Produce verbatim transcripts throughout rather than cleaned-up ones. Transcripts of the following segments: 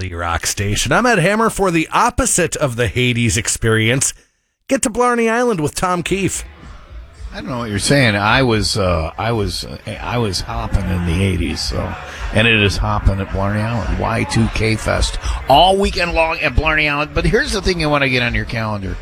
Reality Rock Station. I'm Ed Hammer for the opposite of the Hades experience. Get to Blarney Island with Tom Keefe. I don't know what you're saying. I was, uh, I was, uh, I was hopping in the eighties, so, and it is hopping at Blarney Island. Y two K Fest all weekend long at Blarney Island. But here's the thing you want to get on your calendar.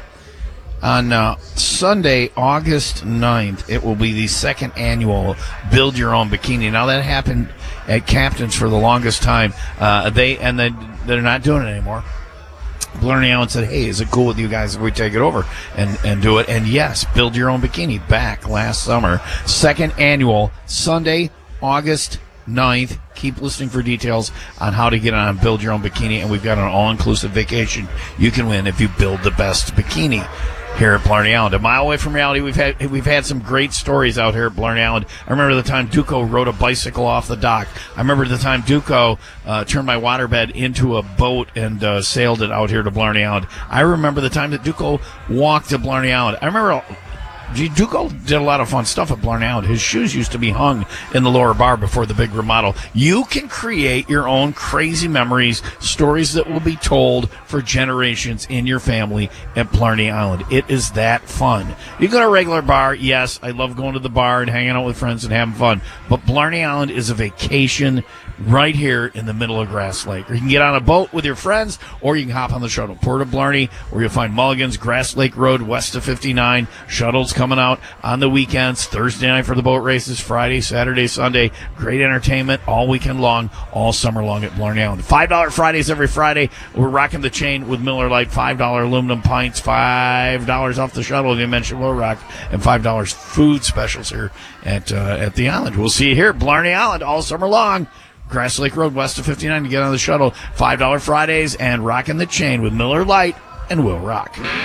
On uh, Sunday, August ninth, it will be the second annual Build Your Own Bikini. Now, that happened at Captain's for the longest time. Uh, they and they, they're not doing it anymore. Blarney Island said, hey, is it cool with you guys if we take it over and, and do it? And yes, Build Your Own Bikini back last summer. Second annual, Sunday, August ninth. Keep listening for details on how to get on Build Your Own Bikini. And we've got an all-inclusive vacation you can win if you build the best bikini here at Blarney Island. A mile away from reality, we've had we've had some great stories out here at Blarney Island. I remember the time Duco rode a bicycle off the dock. I remember the time Duco uh, turned my waterbed into a boat and uh, sailed it out here to Blarney Island. I remember the time that Duco walked to Blarney Island. I remember Gee, Duco did a lot of fun stuff at Blarney Island. His shoes used to be hung in the lower bar before the big remodel. You can create your own crazy memories, stories that will be told for generations in your family at Blarney Island. It is that fun. You go to a regular bar, yes, I love going to the bar and hanging out with friends and having fun, but Blarney Island is a vacation right here in the middle of Grass Lake. Or you can get on a boat with your friends, or you can hop on the shuttle. Port of Blarney, where you'll find Mulligan's, Grass Lake Road, west of fifty-nine. Shuttles coming out on the weekends, Thursday night for the boat races, Friday, Saturday, Sunday. Great entertainment all weekend long, all summer long at Blarney Island. five dollars Fridays every Friday. We're rocking the chain with Miller Lite. five dollars aluminum pints, five dollars off the shuttle, you mentioned Will Rock, and five dollars food specials here at, uh, at the island. We'll see you here at Blarney Island all summer long. Grass Lake Road, west of fifty-nine to get on the shuttle. five dollars Fridays and rocking the chain with Miller Lite and Will Rock.